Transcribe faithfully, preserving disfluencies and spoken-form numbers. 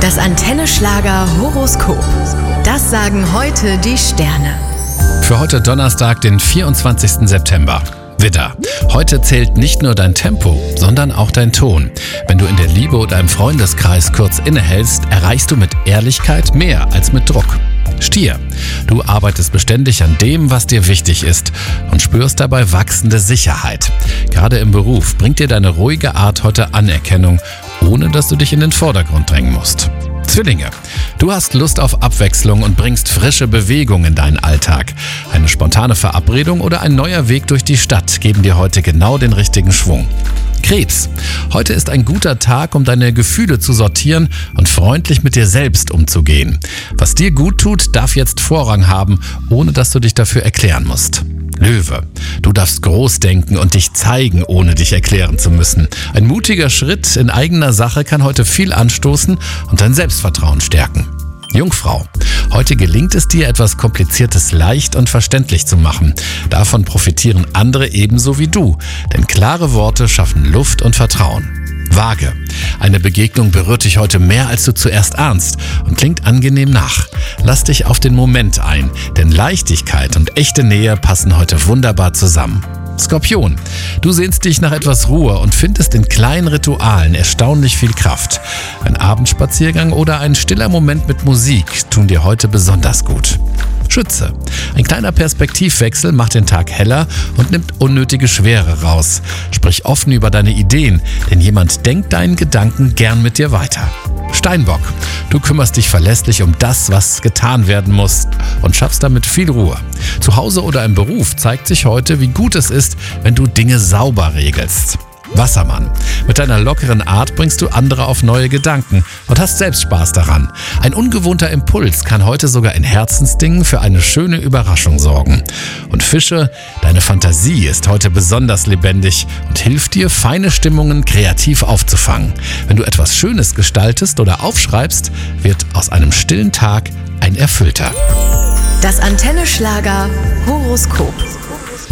Das Antenne-Schlager-Horoskop. Das sagen heute die Sterne. Für heute Donnerstag, den vierundzwanzigsten September. Widder. Heute zählt nicht nur dein Tempo, sondern auch dein Ton. Wenn du in der Liebe oder im Freundeskreis kurz innehältst, erreichst du mit Ehrlichkeit mehr als mit Druck. Stier. Du arbeitest beständig an dem, was dir wichtig ist und spürst dabei wachsende Sicherheit. Gerade im Beruf bringt dir deine ruhige Art heute Anerkennung, ohne dass du dich in den Vordergrund drängen musst. Zwillinge. Du hast Lust auf Abwechslung und bringst frische Bewegung in deinen Alltag. Eine spontane Verabredung oder ein neuer Weg durch die Stadt geben dir heute genau den richtigen Schwung. Krebs. Heute ist ein guter Tag, um deine Gefühle zu sortieren und freundlich mit dir selbst umzugehen. Was dir gut tut, darf jetzt Vorrang haben, ohne dass du dich dafür erklären musst. Löwe. Du darfst groß denken und dich zeigen, ohne dich erklären zu müssen. Ein mutiger Schritt in eigener Sache kann heute viel anstoßen und dein Selbstvertrauen stärken. Jungfrau. Heute gelingt es dir, etwas Kompliziertes leicht und verständlich zu machen. Davon profitieren andere ebenso wie du, denn klare Worte schaffen Luft und Vertrauen. Waage. Eine Begegnung berührt dich heute mehr, als du zuerst ahnst und klingt angenehm nach. Lass dich auf den Moment ein, denn Leichtigkeit und echte Nähe passen heute wunderbar zusammen. Skorpion. Du sehnst dich nach etwas Ruhe und findest in kleinen Ritualen erstaunlich viel Kraft. Ein Abendspaziergang oder ein stiller Moment mit Musik tun dir heute besonders gut. Schütze. Ein kleiner Perspektivwechsel macht den Tag heller und nimmt unnötige Schwere raus. Sprich offen über deine Ideen, denn jemand denkt deinen Gedanken gern mit dir weiter. Steinbock. Du kümmerst dich verlässlich um das, was getan werden muss und schaffst damit viel Ruhe. Zu Hause oder im Beruf zeigt sich heute, wie gut es ist, wenn du Dinge sauber regelst. Wassermann. Mit deiner lockeren Art bringst du andere auf neue Gedanken und hast selbst Spaß daran. Ein ungewohnter Impuls kann heute sogar in Herzensdingen für eine schöne Überraschung sorgen. Und Fische, deine Fantasie ist heute besonders lebendig und hilft dir, feine Stimmungen kreativ aufzufangen. Wenn du etwas Schönes gestaltest oder aufschreibst, wird aus einem stillen Tag ein erfüllter. Das Antenne-Schlager-Horoskop.